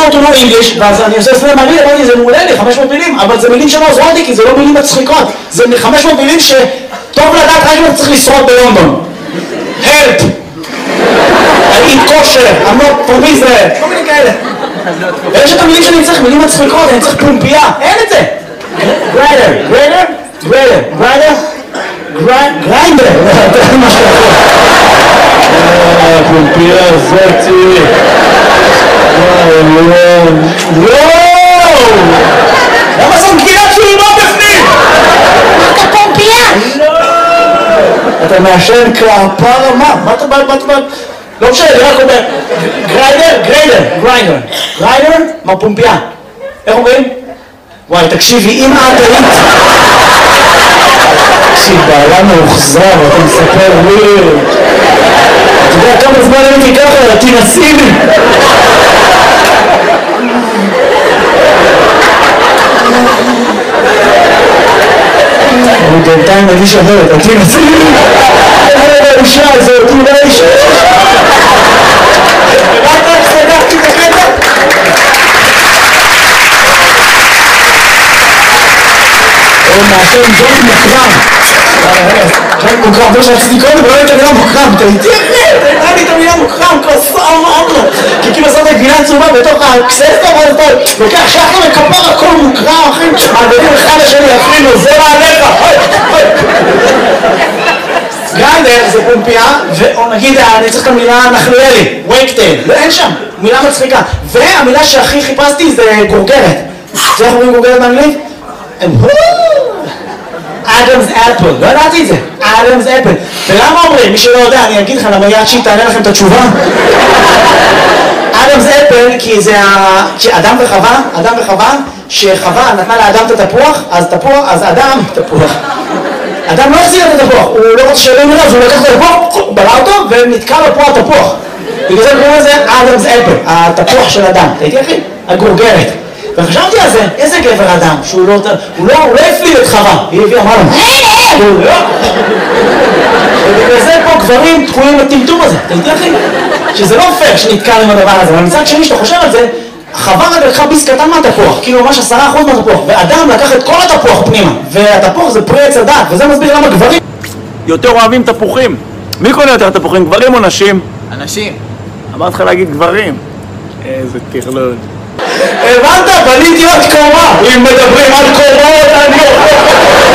want to know English, ואז אני עושה סלם מעניין, אמרתי, זה מעולה לי, 500 מילים, אבל זה מילים שלא עוזרות לי, כי זה לא מילים מצחיקות. זה 500 מילים שטוב לדעת רק אם צריך לשרוד בלונדון. Help! I eat kosher, I'm not from Israel. כל מיני כאלה. ויש את המילים שאני צריך, מילים מצחיקות, אני צריך פומפייה. אין את זה. Grinder, grinder, grinder, grinder, grinder. זה מה שאתה פומפייה זאתי. וואו! למה זאת גבינת צהובה בפנים? אתה פומפייה! אתה מעשן כפרה מה? מה אתה בא? לא משנה, אני רק אומר גריינדר, מה פומפייה? איך אומרים? וואי, תקשיבי, אם את היית תקשיב, בעלה מאוחזר, אתה מספר וויר אתה יודע כמה זמן הייתי ככה, תנסי לי אני בינתיים מגיש אחרת, תנסי לי האישה הזאת, אולי האישה ובאת איך סגרתי את הקטע? הוא מעשן ג'ון מוקרם ג'ון מוקרם, זה שעשיתי קודם, לא הייתה מילה מוקרם, אתה איתי אחרת, הייתה לי את המילה מוקרם, כוסה אמרנו כי כאילו עושה את הגבינה צהובה בתוך הקססטה ואז אתה לוקח שחר וכפר הכל מוקרם, אחי מעדדים אחד לשני, אפילו זה מעליך גריינדר זה פומפייה, ונגיד אני צריך את המילה נחלואלי, וייקטייל, לא אין שם, מילה מצחיקה והמילה שהכי חיפשתי זה גורגרת זה איך אומרים גורגרת באנגלית? אדמס אפל, לא ידעתי את זה, אדמס אפל ולמה אומרים? מי שלא יודע, אני אגיד לך למה יד שהיא תענה לכם את התשובה אדמס אפל כי אדם וחווה שחווה נתנה לאדם את התפוח אז אדם תפוח אדם לא החזיר את התפוח, הוא לא רוצה שלא נראה, אז הוא לקח את התפוח, בלע אותו ונתקע לו פה התפוח בגלל זה קוראים לזה אדמס אפל, התפוח של אדם, תהייתי אחי? הגורגרת וחשבתי על זה, איזה גבר אדם, שהוא לא הפליל את חווה, היא הביאה, אמרה לו, ובגלל זה פה גברים תקועים לטמטום הזה, תהייתי אחי? שזה לא פייר שנתקע עם הדבר הזה, אבל מצד שני שאתה חושב על זה, חווה רק לקחה ביס קטן מהתפוח, כאילו ממש 10% מהתפוח, ואדם לקח את כל התפוח פנימה, והתפוח זה פרי עץ הדת, וזה מסביר למה גברים יותר אוהבים תפוחים. מי קונה יותר תפוחים, גברים או נשים? אנשים. אמרת לך להגיד גברים. איזה טרלול. הבנת? בניתי עוד קומה, אם מדברים על קומות אני